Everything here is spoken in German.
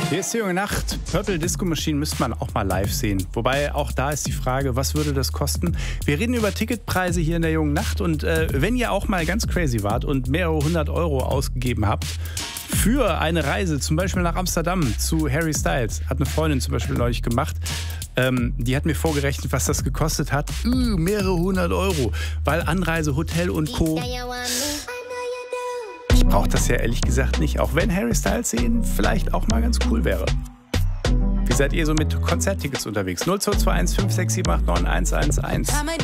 Hier ist die junge Nacht. Purple Disco Machine müsste man auch mal live sehen. Wobei auch da ist die Frage, was würde das kosten? Wir reden über Ticketpreise hier in der jungen Nacht. Und wenn ihr auch mal ganz crazy wart und mehrere 100 Euro ausgegeben habt für eine Reise, zum Beispiel nach Amsterdam zu Harry Styles, hat eine Freundin zum Beispiel neulich gemacht, die hat mir vorgerechnet, was das gekostet hat. Mehrere 100 Euro, weil Anreise, Hotel und Co. Ich brauche das ja ehrlich gesagt nicht, auch wenn Harry Styles sehen vielleicht auch mal ganz cool wäre. Wie seid ihr so mit Konzerttickets unterwegs? 0221 56789 111.